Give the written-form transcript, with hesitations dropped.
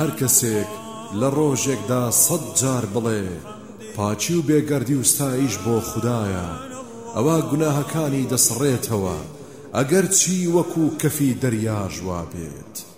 هەر کەسێک لە ڕۆژێکدا 100 جار بڵێ پاچی و بێگەردی و ستایش بۆ خودایە، ئەوە گوناهەکانی دەسڕێتەوە ئەگەر چی وەکو کەفی دەریا ژوا بێت.